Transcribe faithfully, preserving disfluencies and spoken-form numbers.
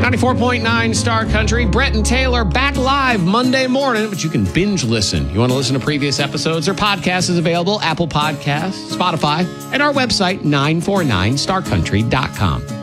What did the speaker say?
ninety-four point nine Star Country. Brett and Taylor back live Monday morning, but you can binge listen. You want to listen to previous episodes? Our podcast is available, Apple Podcasts, Spotify, and our website, nine four nine star country dot com.